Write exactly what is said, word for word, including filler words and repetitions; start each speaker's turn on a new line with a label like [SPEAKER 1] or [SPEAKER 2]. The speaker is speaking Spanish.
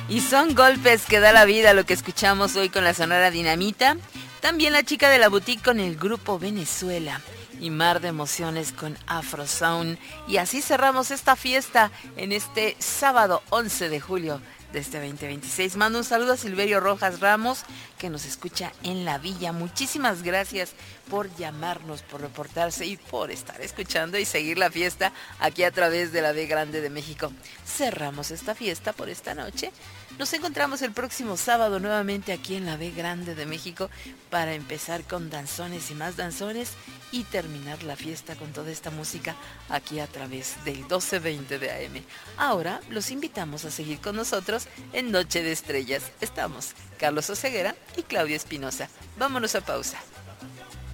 [SPEAKER 1] Y son golpes que da la vida lo que escuchamos hoy con la Sonora Dinamita. También la chica de la boutique con el grupo Venezuela. Y Mar de Emociones con Afro Sound. Y así cerramos esta fiesta en este sábado once de julio de este veinte veintiséis. Mando un saludo a Silverio Rojas Ramos, que nos escucha en la villa. Muchísimas gracias por llamarnos, por reportarse y por estar escuchando y seguir la fiesta aquí a través de la B Grande de México. Cerramos esta fiesta por esta noche. Nos encontramos el próximo sábado nuevamente aquí en la B Grande de México para empezar con danzones y más danzones y terminar la fiesta con toda esta música aquí a través del doce veinte de A M. Ahora los invitamos a seguir con nosotros en Noche de Estrellas. Estamos Carlos Oseguera y Claudia Espinosa. Vámonos a pausa.